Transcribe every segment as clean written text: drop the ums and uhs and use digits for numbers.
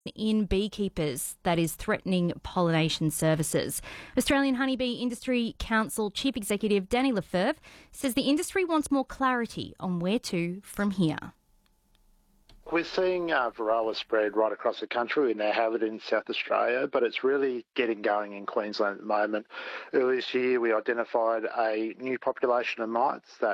in beekeepers that is threatening pollination services. Australian Honeybee Industry Council Chief Executive Danny Lefebvre says the industry wants more clarity on where to from here. We're seeing Varroa spread right across the country. We now have it in South Australia, but it's really getting going in Queensland at the moment. Earlier this year, we identified a new population of mites that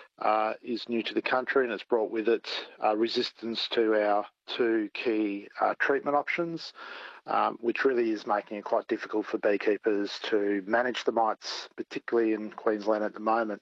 is new to the country, and it's brought with it resistance to our two key treatment options, which really is making it quite difficult for beekeepers to manage the mites, particularly in Queensland at the moment.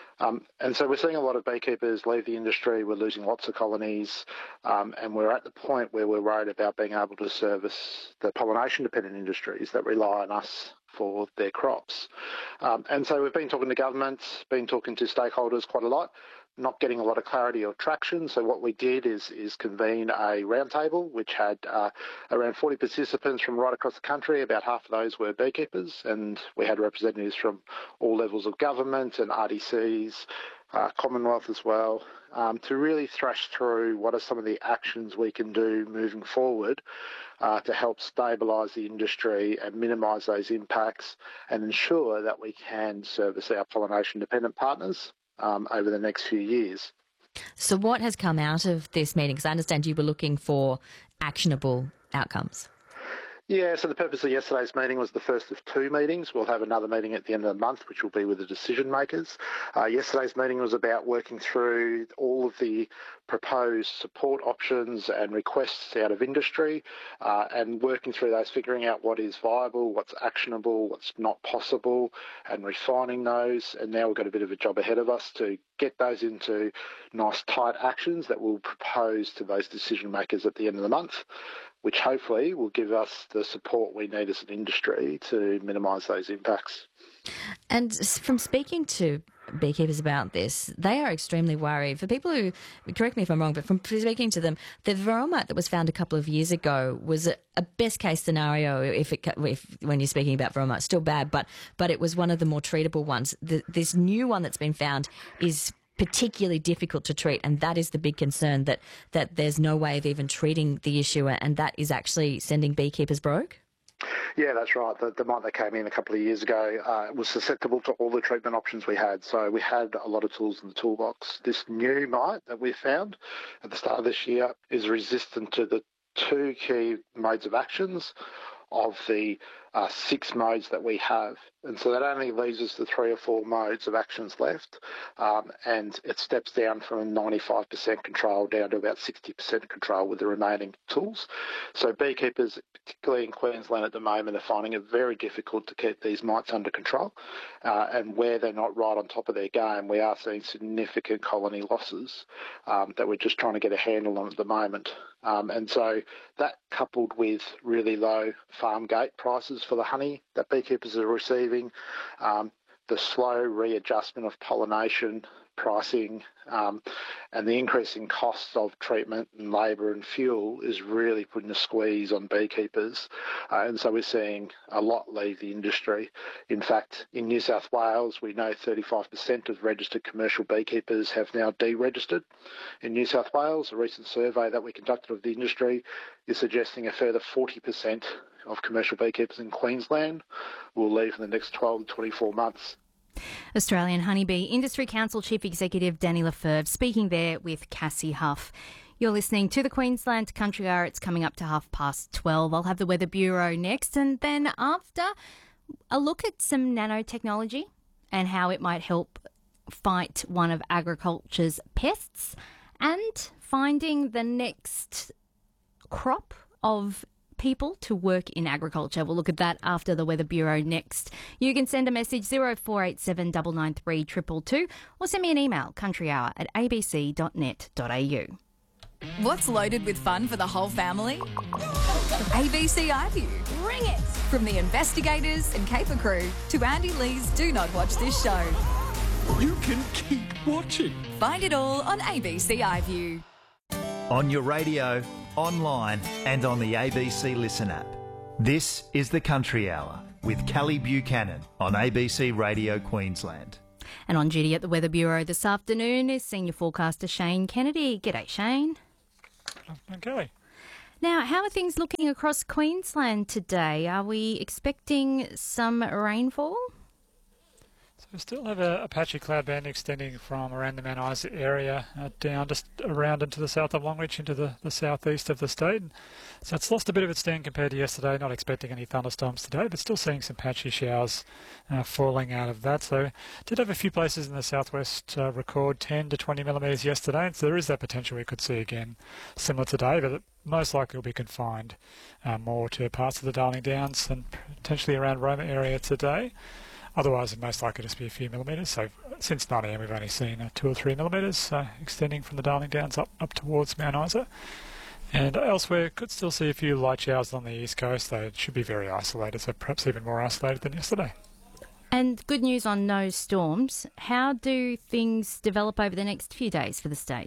And so we're seeing a lot of beekeepers leave the industry. We're losing lots of colonies, and we're at the point where we're worried about being able to service the pollination-dependent industries that rely on us for their crops. And so we've been talking to governments, been talking to stakeholders quite a lot, not getting a lot of clarity or traction. So what we did is convene a roundtable which had around 40 participants from right across the country. About half of those were beekeepers, and we had representatives from all levels of government and RDCs, Commonwealth as well, to really thrash through what are some of the actions we can do moving forward to help stabilise the industry and minimise those impacts and ensure that we can service our pollination-dependent partners over the next few years. So what has come out of this meeting? Because I understand you were looking for actionable outcomes. Yeah, so the purpose of yesterday's meeting was the first of two meetings. We'll have another meeting at the end of the month, which will be with the decision makers. Yesterday's meeting was about working through all of the proposed support options and requests out of industry and working through those, figuring out what is viable, what's actionable, what's not possible, and refining those. And now we've got a bit of a job ahead of us to get those into nice tight actions that we'll propose to those decision makers at the end of the month, which hopefully will give us the support we need as an industry to minimise those impacts. And from speaking to beekeepers about this, they are extremely worried. For people who, correct me if I'm wrong, but from speaking to them, the varroa mite that was found a couple of years ago was a best case scenario if when you're speaking about varroa mite, still bad, but it was one of the more treatable ones. This new one that's been found is particularly difficult to treat, and that is the big concern, that there's no way of even treating the issue, and that is actually sending beekeepers broke? Yeah, that's right. The mite that came in a couple of years ago was susceptible to all the treatment options we had. So we had a lot of tools in the toolbox. This new mite that we found at the start of this year is resistant to the two key modes of actions of the 6 modes that we have. And so that only leaves us the 3 or 4 modes of actions left, and it steps down from 95% control down to about 60% control with the remaining tools. So beekeepers, particularly in Queensland at the moment, are finding it very difficult to keep these mites under control, and where they're not right on top of their game, we are seeing significant colony losses that we're just trying to get a handle on at the moment. And so that, coupled with really low farm gate prices for the honey that beekeepers are receiving, the slow readjustment of pollination pricing, and the increasing costs of treatment and labour and fuel is really putting a squeeze on beekeepers. And so we're seeing a lot leave the industry. In fact, in New South Wales, we know 35% of registered commercial beekeepers have now deregistered. In New South Wales, a recent survey that we conducted of the industry is suggesting a further 40% of commercial beekeepers in Queensland will leave in the next 12 to 24 months. Australian Honeybee Industry Council Chief Executive Danny Lefebvre speaking there with Cassie Huff. You're listening to the Queensland Country Hour. It's coming up to 12:30. I'll have the Weather Bureau next, and then after, a look at some nanotechnology and how it might help fight one of agriculture's pests, and finding the next crop of people to work in agriculture. We'll look at that after the Weather Bureau next. You can send a message 0487 993 222 or send me an email, countryhour@abc.net.au. What's loaded with fun for the whole family? ABC iView. Bring it! From the investigators and caper crew to Andy Lee's Do Not Watch This Show. You can keep watching. Find it all on ABC iView. On your radio, online and on the ABC Listen app. This is the Country Hour with Kelly Buchanan on ABC Radio Queensland. And on duty at the Weather Bureau this afternoon is senior forecaster Shane Kennedy. G'day, Shane. Okay. Now, how are things looking across Queensland today? Are we expecting some rainfall? So we still have a patchy cloud band extending from around the Mount Isa area down just around into the south of Longreach into the southeast of the state. So it's lost a bit of its stand compared to yesterday. Not expecting any thunderstorms today, but still seeing some patchy showers falling out of that. So did have a few places in the southwest record 10 to 20 millimetres yesterday, and so there is that potential we could see again similar today, but most likely will be confined more to parts of the Darling Downs and potentially around Roma area today. Otherwise, it most likely just be a few millimetres. So since 9 a.m, we've only seen 2 or 3 millimetres extending from the Darling Downs up towards Mount Isa. And elsewhere, could still see a few light showers on the east coast, though it should be very isolated, so perhaps even more isolated than yesterday. And good news on no storms. How do things develop over the next few days for the state?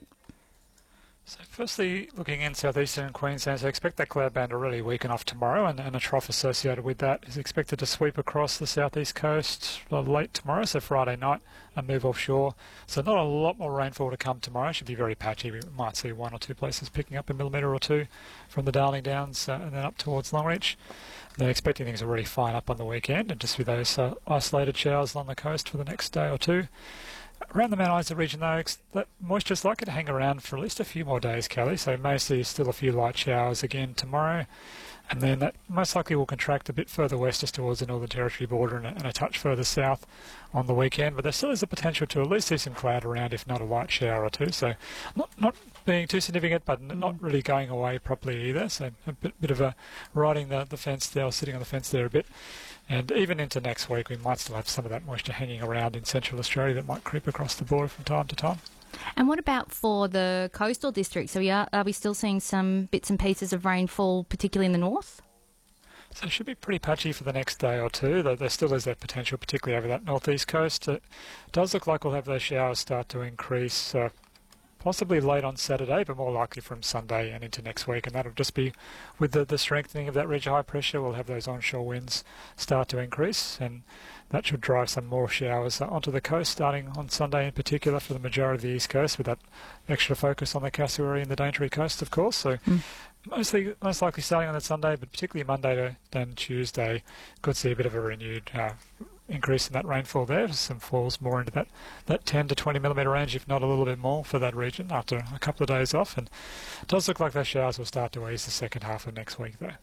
So firstly, looking in southeastern Queensland, so expect that cloud band to really weaken off tomorrow, and a trough associated with that is expected to sweep across the southeast coast late tomorrow, so Friday night, and move offshore. So not a lot more rainfall to come tomorrow. Should be very patchy. We might see 1 or 2 places picking up a millimetre or 2 from the Darling Downs and then up towards Longreach. They're expecting things to really fine up on the weekend, and just with those isolated showers along the coast for the next day or two. Around the Mount Isa region, though, that moisture's likely to hang around for at least a few more days, Kelly, so may see still a few light showers again tomorrow, and then that most likely will contract a bit further west just towards the Northern Territory border and a touch further south on the weekend, but there still is a potential to at least see some cloud around, if not a light shower or two, so not being too significant, but not really going away properly either, so a bit of a riding the fence there, or sitting on the fence there a bit. And even into next week, we might still have some of that moisture hanging around in central Australia that might creep across the border from time to time. And what about for the coastal districts? So are we still seeing some bits and pieces of rainfall, particularly in the north? So it should be pretty patchy for the next day or two, though there still is that potential, particularly over that northeast coast. It does look like we'll have those showers start to increase possibly late on Saturday, but more likely from Sunday and into next week, and that'll just be with the strengthening of that ridge of high pressure. We'll have those onshore winds start to increase, and that should drive some more showers onto the coast, starting on Sunday in particular for the majority of the east coast, with that extra focus on the Cassowary and the Daintree coast, of course. So most likely starting on that Sunday, but particularly Monday to Tuesday, could see a bit of a renewed increase in that rainfall there. Some falls more into that 10 to 20 millimetre range, if not a little bit more, for that region after a couple of days off. And it does look like those showers will start to ease the second half of next week, though.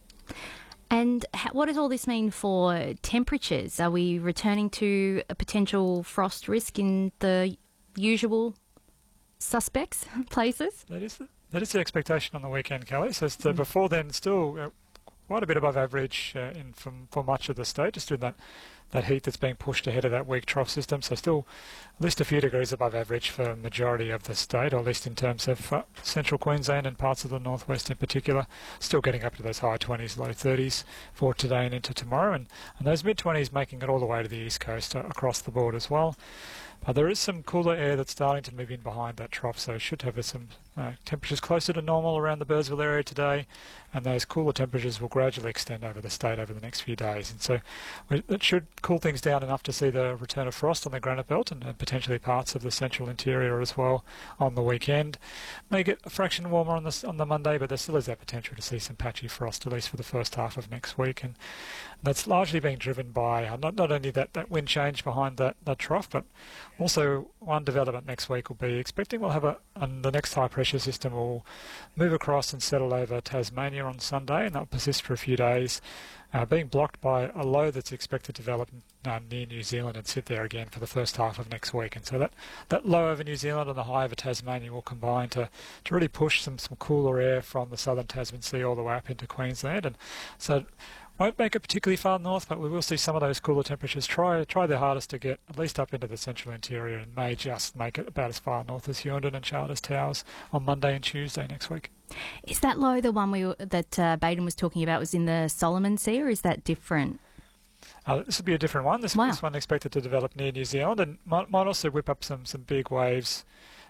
And what does all this mean for temperatures? Are we returning to a potential frost risk in the usual suspects places? That is the expectation on the weekend, Kelly. So before then, still quite a bit above average for much of the state, just in that heat that's being pushed ahead of that weak trough system. So still at least a few degrees above average for the majority of the state, or at least in terms of central Queensland and parts of the northwest in particular. Still getting up to those high 20s, low 30s for today and into tomorrow. And those mid-20s making it all the way to the east coast across the board as well. But there is some cooler air that's starting to move in behind that trough, so should have some temperatures closer to normal around the Birdsville area today, and those cooler temperatures will gradually extend over the state over the next few days. And so it should cool things down enough to see the return of frost on the granite belt and potentially parts of the central interior as well on the weekend. May get a fraction warmer on the Monday, but there still is that potential to see some patchy frost, at least for the first half of next week. And that's largely being driven by not only that wind change behind that trough, but also one development next week will be expecting we'll have the next high pressure system will move across and settle over Tasmania on Sunday, and that will persist for a few days, being blocked by a low that's expected to develop near New Zealand and sit there again for the first half of next week. And so that low over New Zealand and the high over Tasmania will combine to really push some cooler air from the southern Tasman Sea all the way up into Queensland. And so won't make it particularly far north, but we will see some of those cooler temperatures try their hardest to get at least up into the central interior, and may just make it about as far north as Hughenden and Charters Towers on Monday and Tuesday next week. Is that low the one that Baden was talking about was in the Solomon Sea, or is that different? This will be a different one. This one expected to develop near New Zealand, and might also whip up some big waves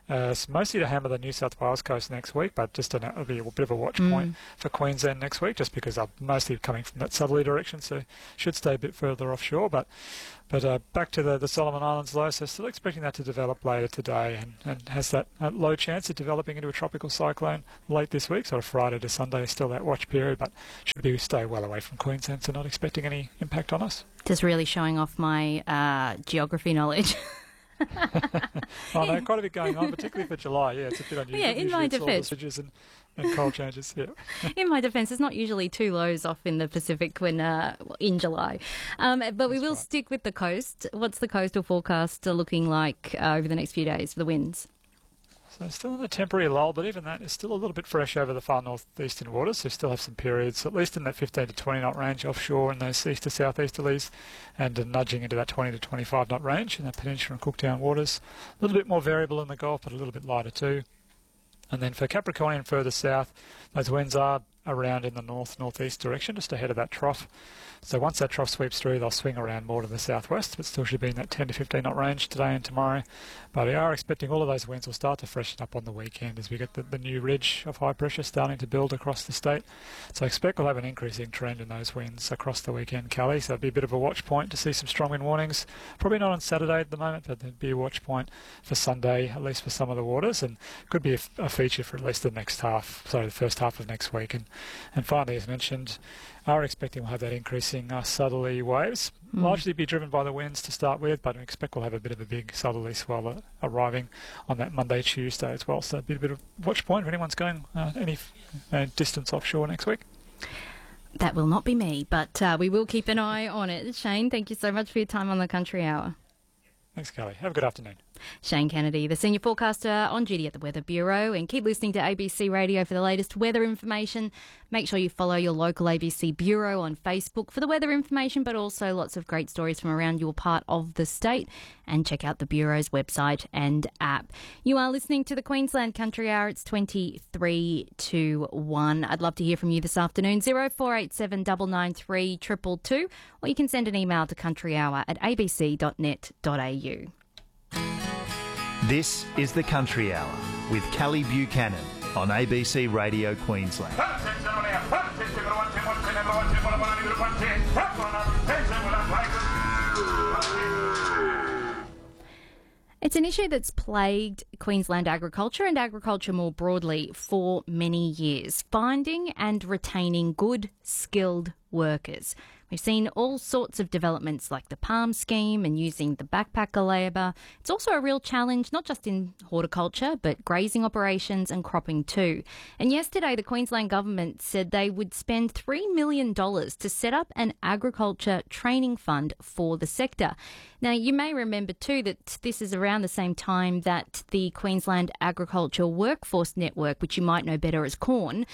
It's mostly to hammer the New South Wales coast next week, but just it'll be a bit of a watch point for Queensland next week, just because they're mostly coming from that southerly direction, so should stay a bit further offshore. But back to the Solomon Islands low, so still expecting that to develop later today, and has that low chance of developing into a tropical cyclone late this week, sort of Friday to Sunday, still that watch period, but should stay well away from Queensland, so not expecting any impact on us. Just really showing off my geography knowledge. Oh no, quite a bit going on, particularly for July. Yeah, it's a bit unusual. Yeah, in my defence. And cold changes, yeah. In my defence, there's not usually two lows off in the Pacific when in July. But we will stick with the coast. What's the coastal forecast looking like over the next few days for the winds? So still in a temporary lull, but even that is still a little bit fresh over the far northeastern waters. So still have some periods, at least in that 15 to 20 knot range offshore in those east to southeasterlies, and nudging into that 20 to 25 knot range in the Peninsula and Cooktown waters. A little bit more variable in the Gulf, but a little bit lighter too. And then for Capricornian further south, those winds are around in the north-northeast direction, just ahead of that trough. So once that trough sweeps through, they'll swing around more to the southwest, but still should be in that 10 to 15 knot range today and tomorrow. But we are expecting all of those winds will start to freshen up on the weekend as we get the new ridge of high pressure starting to build across the state. So I expect we'll have an increasing trend in those winds across the weekend, Callie. So it'll be a bit of a watch point to see some strong wind warnings. Probably not on Saturday at the moment, but there'd be a watch point for Sunday, at least for some of the waters, and could be a feature for at least the first half of next week. And finally, as mentioned, are expecting we'll have that increasing southerly waves, largely be driven by the winds to start with, but I expect we'll have a bit of a big southerly swell arriving on that Monday, Tuesday as well. So a bit of watch point if anyone's going any distance offshore next week. That will not be me, but we will keep an eye on it. Shane, thank you so much for your time on the Country Hour. Thanks, Kelly. Have a good afternoon. Shane Kennedy, the senior forecaster on duty at the Weather Bureau, and keep listening to ABC Radio for the latest weather information. Make sure you follow your local ABC Bureau on Facebook for the weather information, but also lots of great stories from around your part of the state, and check out the Bureau's website and app. You are listening to the Queensland Country Hour. It's 23 to 1. I'd love to hear from you this afternoon. 0487 993 222, or you can send an email to countryhour@abc.net.au. This is the Country Hour with Callie Buchanan on ABC Radio Queensland. It's an issue that's plagued Queensland agriculture and agriculture more broadly for many years, finding and retaining good, skilled workers. We've seen all sorts of developments like the PALM scheme and using the backpacker labour. It's also a real challenge, not just in horticulture, but grazing operations and cropping too. And yesterday, the Queensland government said they would spend $3 million to set up an agriculture training fund for the sector. Now, you may remember too that this is around the same time that the Queensland Agriculture Workforce Network, which you might know better as CORN,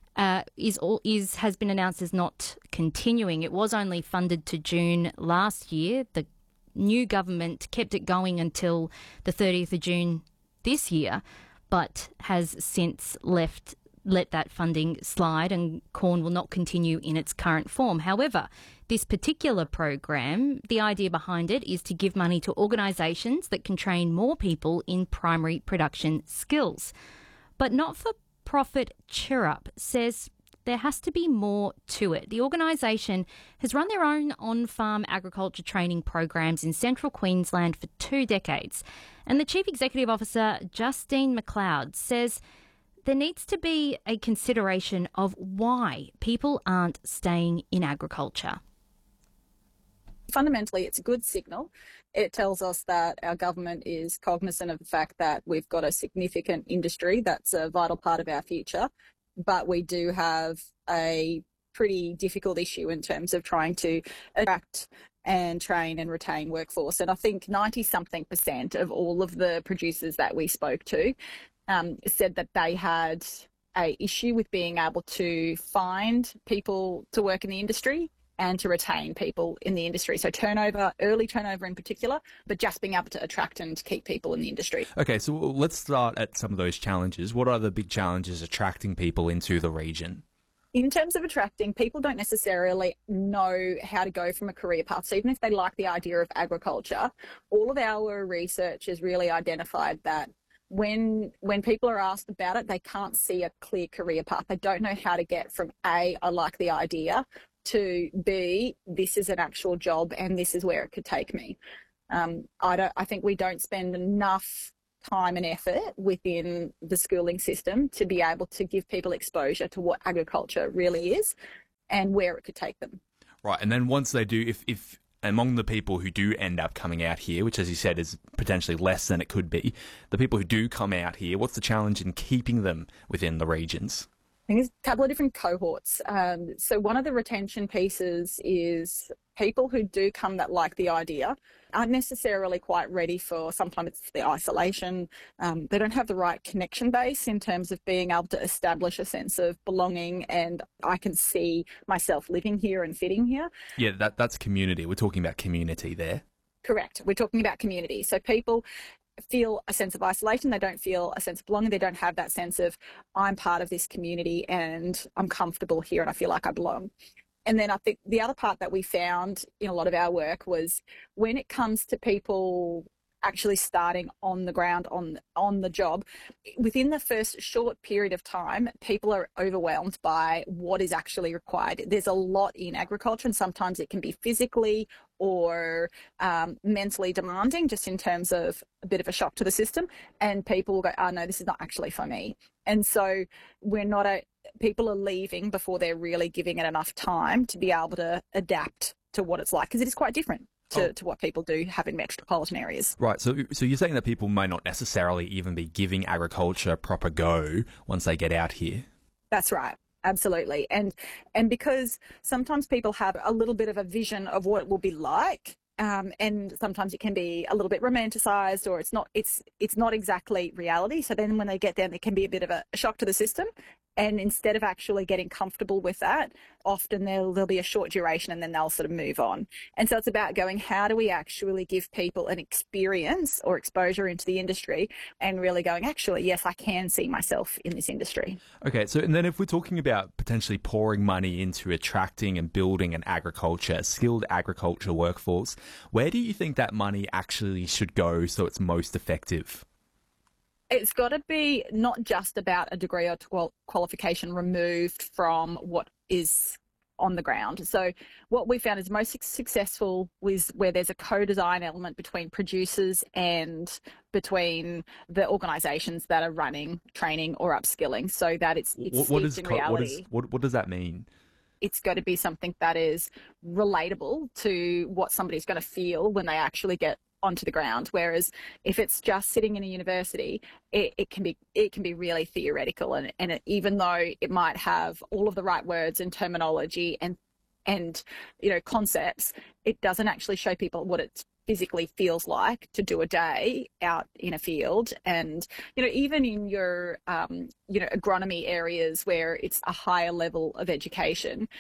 has been announced as not continuing. It was only funded to June last year. The new government kept it going until the 30th of June this year, but has since let that funding slide, and CORN will not continue in its current form. However, this particular program, the idea behind it is to give money to organisations that can train more people in primary production skills. But not-for-profit Chirrup says there has to be more to it. The organisation has run their own on-farm agriculture training programs in central Queensland for 2 decades. And the Chief Executive Officer, Justine McLeod, says there needs to be a consideration of why people aren't staying in agriculture. Fundamentally, it's a good signal. It tells us that our government is cognizant of the fact that we've got a significant industry that's a vital part of our future, but we do have a pretty difficult issue in terms of trying to attract and train and retain workforce. And I think 90-something% of all of the producers that we spoke to said that they had an issue with being able to find people to work in the industry and to retain people in the industry. So turnover, early turnover in particular, but just being able to attract and keep people in the industry. Okay, so let's start at some of those challenges. What are the big challenges attracting people into the region? In terms of attracting, people don't necessarily know how to go from a career path. So even if they like the idea of agriculture, all of our research has really identified that when people are asked about it, they can't see a clear career path. They don't know how to get from A, I like the idea, to B, this is an actual job and this is where it could take me. I think we don't spend enough time and effort within the schooling system to be able to give people exposure to what agriculture really is and where it could take them. Right, and then once they do, if among the people who do end up coming out here, which as you said is potentially less than it could be, the people who do come out here, what's the challenge in keeping them within the regions? I think there's a couple of different cohorts. So one of the retention pieces is people who do come that like the idea aren't necessarily quite ready for, sometimes it's the isolation. They don't have the right connection base in terms of being able to establish a sense of belonging and I can see myself living here and fitting here. Yeah, that's community. We're talking about community there. Correct. We're talking about community. So people feel a sense of isolation. They don't feel a sense of belonging. They don't have that sense of I'm part of this community and I'm comfortable here and I feel like I belong. And then I think the other part that we found in a lot of our work was when it comes to people actually starting on the ground, on the job, within the first short period of time, people are overwhelmed by what is actually required. There's a lot in agriculture and sometimes it can be physically or mentally demanding just in terms of a bit of a shock to the system. And people will go, oh, no, this is not actually for me. And so people are leaving before they're really giving it enough time to be able to adapt to what it's like, because it is quite different to what people do have in metropolitan areas. Right, so you're saying that people may not necessarily even be giving agriculture a proper go once they get out here? That's right. Absolutely. And because sometimes people have a little bit of a vision of what it will be like, and sometimes it can be a little bit romanticized or it's not exactly reality. So then when they get there, it can be a bit of a shock to the system. And instead of actually getting comfortable with that, often there'll be a short duration and then they'll sort of move on. And so it's about going, how do we actually give people an experience or exposure into the industry and really going, actually, yes, I can see myself in this industry. Okay, so and then if we're talking about potentially pouring money into attracting and building an agriculture, skilled agriculture workforce, where do you think that money actually should go so it's most effective? It's got to be not just about a degree or qualification removed from what is on the ground. So what we found is most successful was where there's a co-design element between producers and between the organisations that are running training or upskilling, so that it's steeped in reality. What does that mean? It's got to be something that is relatable to what somebody's going to feel when they actually get onto the ground. Whereas if it's just sitting in a university, it can be really theoretical, and even though it might have all of the right words and terminology and concepts, it doesn't actually show people what it physically feels like to do a day out in a field. And even in your agronomy areas where it's a higher level of education,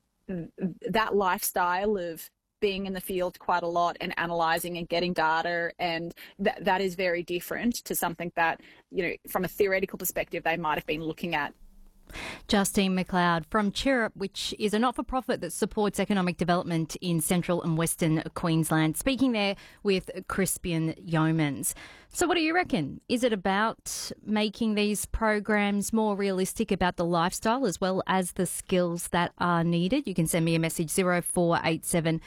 that lifestyle of being in the field quite a lot and analysing and getting data, and that is very different to something that, from a theoretical perspective, they might have been looking at. Justine McLeod from Chirrup, which is a not-for-profit that supports economic development in central and western Queensland, speaking there with Crispian Yeomans. So what do you reckon? Is it about making these programs more realistic about the lifestyle as well as the skills that are needed? You can send me a message 0487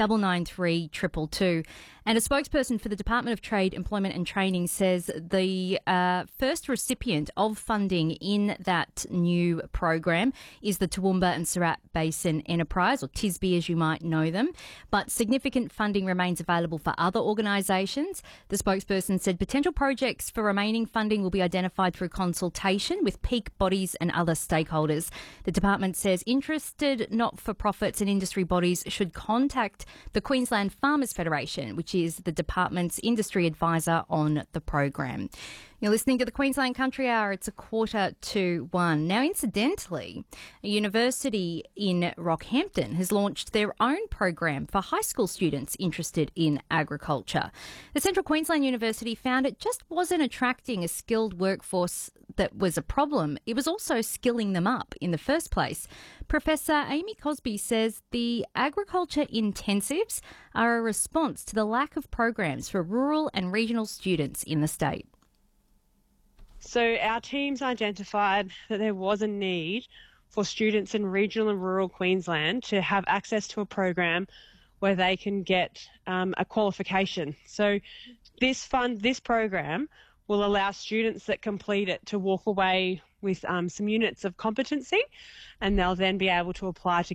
993 222. And a spokesperson for the Department of Trade, Employment and Training says the first recipient of funding in that new program is the Toowoomba and Surat Basin Enterprise, or TSBE as you might know them. But significant funding remains available for other organisations. The spokesperson said potential projects for remaining funding will be identified through consultation with peak bodies and other stakeholders. The department says interested not-for-profits and industry bodies should contact the Queensland Farmers Federation, which is the department's industry advisor on the program. You're listening to the Queensland Country Hour. It's 1:45. Now, incidentally, a university in Rockhampton has launched their own program for high school students interested in agriculture. The Central Queensland University found it just wasn't attracting a skilled workforce that was a problem. It was also skilling them up in the first place. Professor Amy Cosby says the agriculture intensives are a response to the lack of programs for rural and regional students in the state. So our teams identified that there was a need for students in regional and rural Queensland to have access to a program where they can get a qualification. So this program will allow students that complete it to walk away with some units of competency, and they'll then be able to apply to